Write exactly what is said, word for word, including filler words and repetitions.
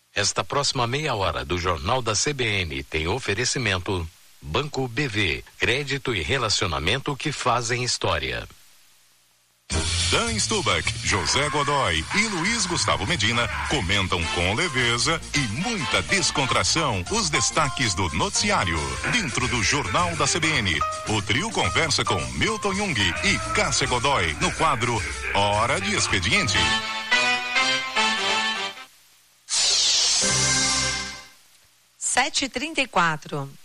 Esta próxima meia hora do Jornal da C B N tem oferecimento Banco B V, crédito e relacionamento que fazem história. Dan Stubach, José Godoy e Luiz Gustavo Medina comentam com leveza e muita descontração os destaques do noticiário. Dentro do Jornal da C B N, o trio conversa com Milton Jung e Cássia Godoy no quadro Hora de Expediente. sete e trinta e quatro.